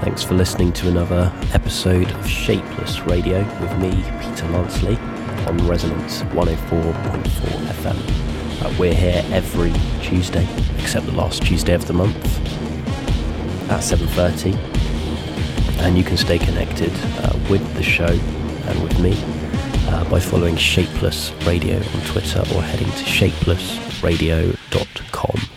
Thanks for listening to another episode of Shapeless Radio with me, Peter Lansley, on Resonance 104.4 FM. We're here every Tuesday, except the last Tuesday of the month, at 7:30. And you can stay connected with the show and with me by following Shapeless Radio on Twitter or heading to shapelessradio.com.